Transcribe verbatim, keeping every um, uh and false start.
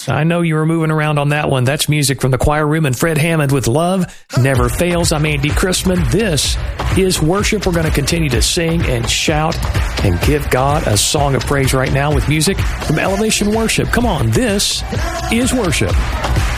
Yes, I know you were moving around on that one. That's music from the choir room and Fred Hammond with Love Never Fails. I'm Andy Christman. This is worship. We're going to continue to sing and shout and give God a song of praise right now with music from Elevation Worship. Come on, this is worship.